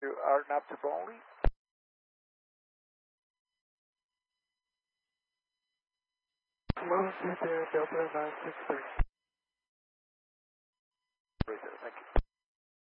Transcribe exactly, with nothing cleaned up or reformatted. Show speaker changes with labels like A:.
A: You are not to only. Move to the Delta nine six three.